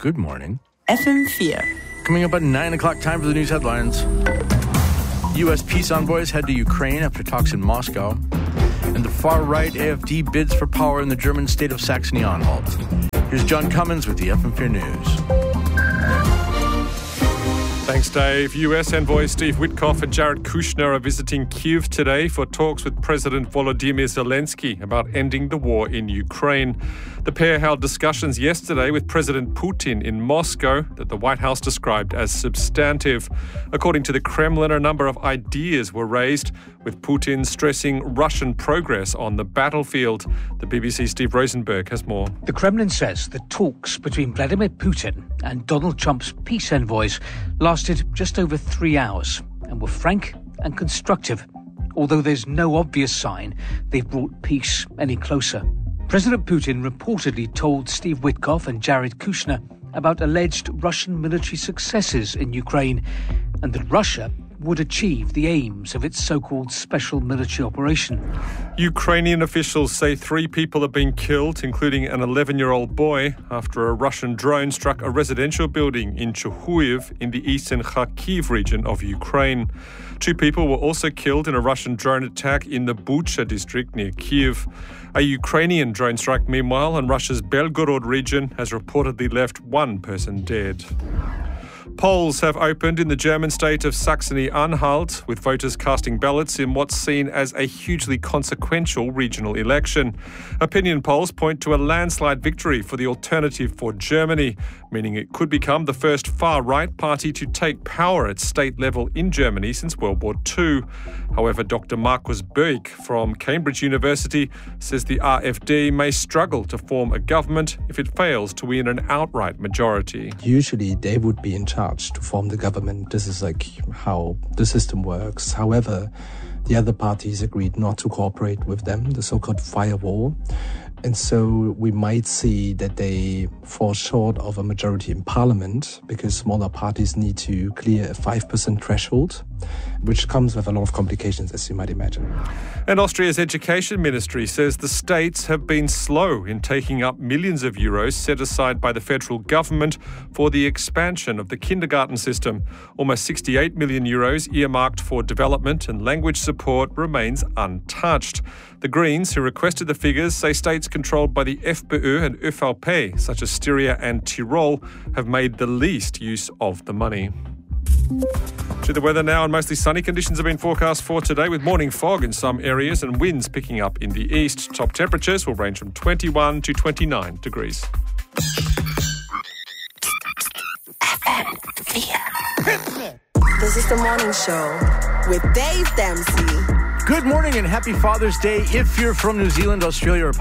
Good morning. FM4. Coming up at 9 o'clock, time for the news headlines. U.S. peace envoys head to Ukraine after talks in Moscow. And the far-right AfD bids for power in the German state of Saxony-Anhalt. Here's John Cummins with the FM4 News. Thanks, Dave. U.S. envoys Steve Witkoff and Jared Kushner are visiting Kyiv today for talks with President Volodymyr Zelensky about ending the war in Ukraine. The pair held discussions yesterday with President Putin in Moscow that the White House described as substantive. According to the Kremlin, a number of ideas were raised, with Putin stressing Russian progress on the battlefield. The BBC's Steve Rosenberg has more. The Kremlin says the talks between Vladimir Putin and Donald Trump's peace envoys lasted just over 3 hours and were frank and constructive, although there's no obvious sign they've brought peace any closer. President Putin reportedly told Steve Witkoff and Jared Kushner about alleged Russian military successes in Ukraine and that Russia would achieve the aims of its so-called special military operation. Ukrainian officials say 3 people have been killed, including an 11-year-old boy, after a Russian drone struck a residential building in Chuhuiv in the eastern Kharkiv region of Ukraine. 2 people were also killed in a Russian drone attack in the Bucha district near Kyiv. A Ukrainian drone strike, meanwhile, in Russia's Belgorod region has reportedly left 1 person dead. Polls have opened in the German state of Saxony-Anhalt, with voters casting ballots in what's seen as a hugely consequential regional election. Opinion polls point to a landslide victory for the Alternative for Germany, meaning it could become the first far-right party to take power at state level in Germany since World War II. However, Dr. Markus Böck from Cambridge University says the AfD may struggle to form a government if it fails to win an outright majority. Usually they would be in charge to form the government. This is like how the system works. However, the other parties agreed not to cooperate with them, the so-called firewall. And so we might see that they fall short of a majority in parliament because smaller parties need to clear a 5% threshold, which comes with a lot of complications, as you might imagine. And Austria's education ministry says the states have been slow in taking up millions of euros set aside by the federal government for the expansion of the kindergarten system. Almost 68 million euros earmarked for development and language support remains untouched. The Greens, who requested the figures, say states controlled by the FPÖ and ÖVP, such as Styria and Tyrol, have made the least use of the money. To the weather now, and mostly sunny conditions have been forecast for today, with morning fog in some areas and winds picking up in the east. Top temperatures will range from 21 to 29 degrees. This is the morning show with Dave Dempsey. Good morning and happy Father's Day if you're from New Zealand, Australia, or